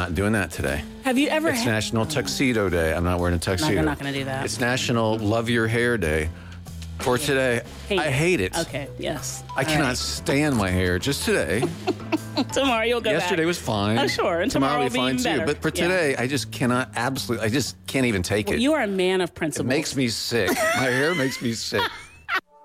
not doing that today. Have you ever? It's National Tuxedo Day. I'm not wearing a tuxedo. No, you're not going to do that. It's National Love Your Hair Day. For today, I hate it. Okay, yes. I cannot stand my hair. Just today. Tomorrow you'll go Yesterday back. was fine. Oh, sure. And tomorrow will be fine even better. too. But for today, I just cannot I just can't even take it. You are a man of principles. It makes me sick. My hair makes me sick.